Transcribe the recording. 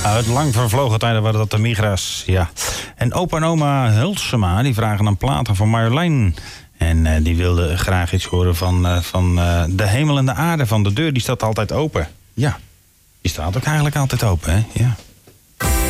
Uit lang vervlogen tijden waren dat de Migra's, ja. En opa en oma Hulsema, die vragen een platen van Marjolein. En die wilde graag iets horen van de hemel en de aarde. Van de deur, die staat altijd open. Ja, die staat ook eigenlijk altijd open, hè? Ja.